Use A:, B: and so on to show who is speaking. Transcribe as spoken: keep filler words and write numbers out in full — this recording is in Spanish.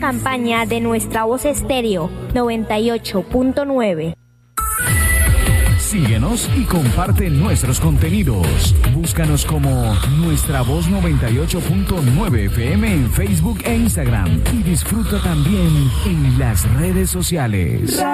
A: campaña de Nuestra Voz Estéreo noventa y ocho punto nueve.
B: Síguenos y comparte nuestros contenidos. Búscanos como Nuestra Voz noventa y ocho punto nueve F M en Facebook e Instagram. Y disfruta también en las redes sociales.